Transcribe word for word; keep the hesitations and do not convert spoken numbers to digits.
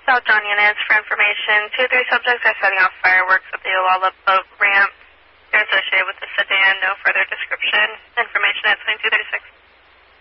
South John Units for information. Two or three subjects are setting off fireworks at the Olala boat ramp. They're associated with the sedan. No further description. Information at twenty-two thirty-six.